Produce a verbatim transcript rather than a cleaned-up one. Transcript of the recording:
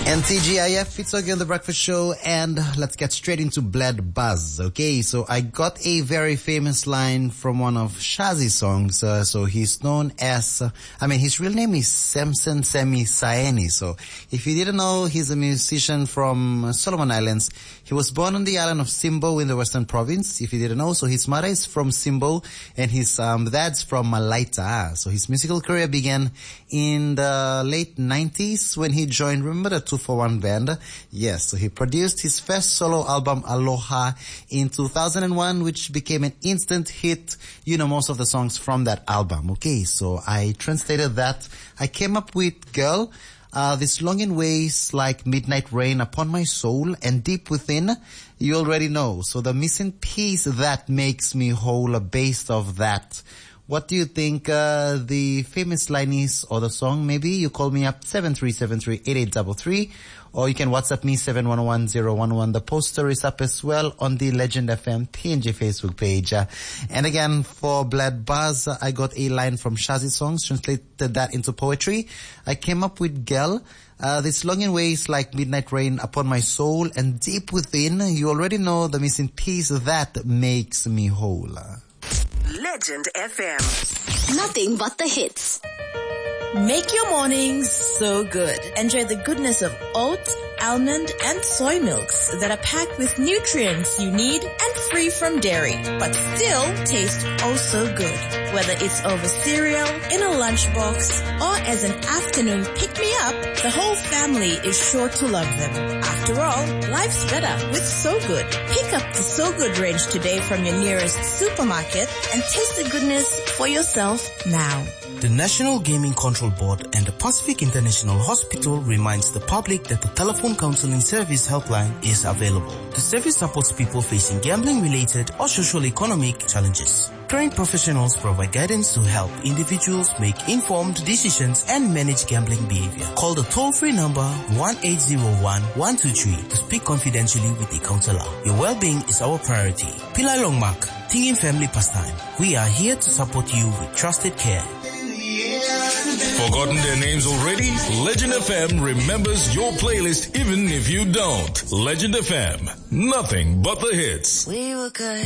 N T G I F, it's again the breakfast show, and let's get straight into Bled Buzz. Okay, so I got a very famous line from one of Shazzy's songs. Uh, so he's known as, uh, I mean, his real name is Samson Semi Saini. So if you didn't know, he's a musician from Solomon Islands. He was born on the island of Simbo in the Western Province. If you didn't know, so his mother is from Simbo and his um, dad's from Malaita. So his musical career began in the late nineties when he joined, remember the two four one band? Yes, so he produced his first solo album, Aloha, in two thousand one, which became an instant hit. You know most of the songs from that album. Okay, so I translated that. I came up with Girl, uh, this longing weighs like midnight rain upon my soul, and deep within, you already know. So the missing piece that makes me whole, based off that. What do you think uh, the famous line is, or the song? Maybe you call me up seven three seven three eight eight three three, or you can WhatsApp me seven one one zero one one. The poster is up as well on the Legend F M P N G Facebook page. Uh, and again, for Bled Buzz, I got a line from Shazzy Songs, translated that into poetry. I came up with Girl. Uh, this longing weighs like midnight rain upon my soul, and deep within, you already know the missing piece that makes me whole. Legend F M. Nothing but the hits. Make your mornings so good. Enjoy the goodness of oat, almond, and soy milks that are packed with nutrients you need and free from dairy, but still taste oh so good. Whether it's over cereal, in a lunchbox, or as an afternoon pick-me-up, the whole family is sure to love them. After all, life's better with So Good. Pick up the So Good range today from your nearest supermarket and taste the goodness for yourself now. The National Gaming Control Board and the Pacific International Hospital reminds the public that the telephone counseling service helpline is available. The service supports people facing gambling-related or socio-economic challenges. Trained professionals provide guidance to help individuals make informed decisions and manage gambling behavior. Call the toll-free number one eight zero one one two three to speak confidentially with a counselor. Your well-being is our priority. Pillai Longmak, Tingin Family Pastime. We are here to support you with trusted care. Forgotten their names already? Legend F M remembers your playlist even if you don't. Legend F M, nothing but the hits. We were good.